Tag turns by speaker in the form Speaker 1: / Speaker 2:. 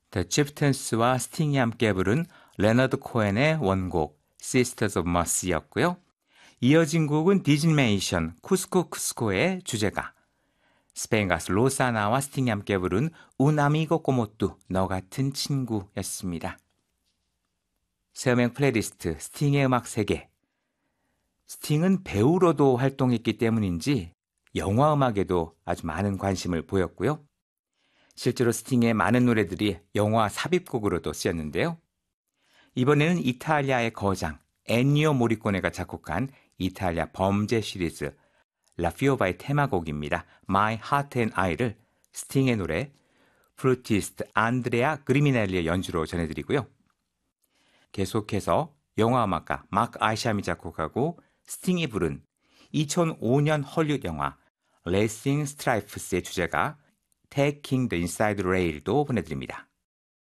Speaker 1: The Chieftains와 스팅이 함께 부른 레너드 코엔의 원곡 Sisters of Mercy였고요. 이어진 곡은 디즈니메이션 쿠스코 쿠스코의 주제가, 스페인 가수 로사나와 스팅이 함께 부른 Un amigo como tú, 너 같은 친구였습니다. 세어명 플레이리스트 스팅의 음악 세계. 스팅은 배우로도 활동했기 때문인지 영화 음악에도 아주 많은 관심을 보였고요. 실제로 스팅의 많은 노래들이 영화 삽입곡으로도 쓰였는데요. 이번에는 이탈리아의 거장 엔니오 모리코네가 작곡한 이탈리아 범죄 시리즈 라피오바의 테마곡입니다. My Heart and I를 스팅의 노래 플루티스트 안드레아 그리미넬리의 연주로 전해드리고요. 계속해서 영화음악가 마크 아이샴이 작곡하고 스팅이 부른 2005년 헐리우드 영화 레이싱 스트라이프스의 주제가 Taking the Inside Rail도 보내드립니다.